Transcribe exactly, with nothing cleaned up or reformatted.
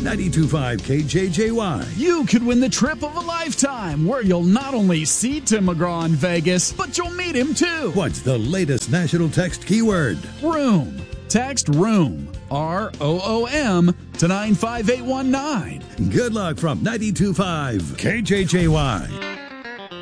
ninety-two point five K J J Y. You could win the trip of a lifetime, where you'll not only see Tim McGraw in Vegas, but you'll meet him too. What's the latest national text keyword? Room. Text ROOM, R O O M, to nine five eight one nine. Good luck from ninety-two point five K J J Y.